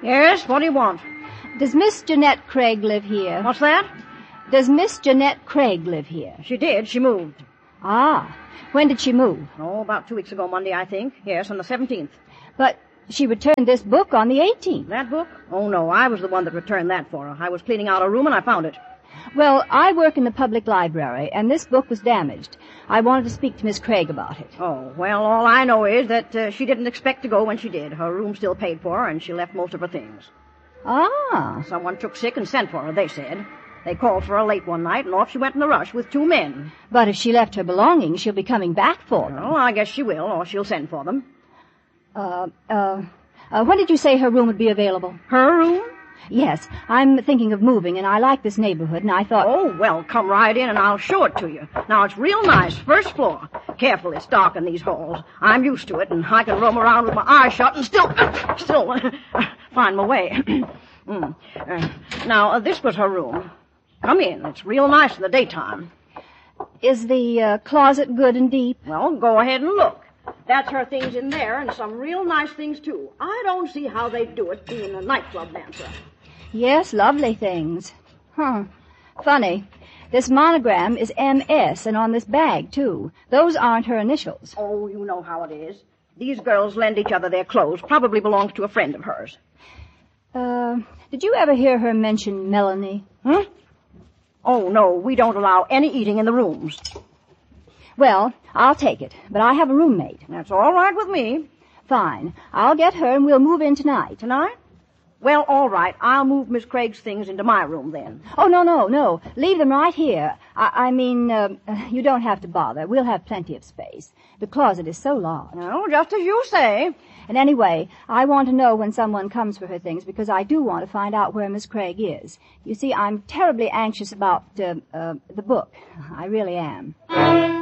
Yes, what do you want? Does Miss Jeanette Craig live here? What's that? Does Miss Jeanette Craig live here? She did. She moved. Ah, when did she move? Oh, about 2 weeks ago Monday, I think. Yes, on the 17th. But she returned this book on the 18th. That book? Oh, no, I was the one that returned that for her. I was cleaning out her room and I found it. Well, I work in the public library, and this book was damaged. I wanted to speak to Miss Craig about it. Oh, well, all I know is that she didn't expect to go when she did. Her room still paid for her, and she left most of her things. Ah. Someone took sick and sent for her, they said. They called for her late one night, and off she went in a rush with 2 men. But if she left her belongings, she'll be coming back for them. Well, I guess she will, or she'll send for them. When did you say her room would be available? Her room? Yes, I'm thinking of moving, and I like this neighborhood, and I thought... Oh, well, come right in and I'll show it to you. Now, it's real nice, first floor. Careful, it's dark in these halls. I'm used to it, and I can roam around with my eyes shut and still find my way. Now, this was her room. Come in. It's real nice in the daytime. Is the closet good and deep? Well, go ahead and look. That's her things in there, and some real nice things, too. I don't see how they do it, being a nightclub dancer. Yes, lovely things. Funny. This monogram is MS, and on this bag, too. Those aren't her initials. Oh, you know how it is. These girls lend each other their clothes. Probably belongs to a friend of hers. Did you ever hear her mention Melanie? Huh? Oh, no, we don't allow any eating in the rooms. Well, I'll take it, but I have a roommate. That's all right with me. Fine. I'll get her and we'll move in tonight. Tonight? Well, all right. I'll move Miss Craig's things into my room then. Oh, no. Leave them right here. I mean, you don't have to bother. We'll have plenty of space. The closet is so large. No, just as you say. And anyway, I want to know when someone comes for her things because I do want to find out where Miss Craig is. You see, I'm terribly anxious about the book. I really am.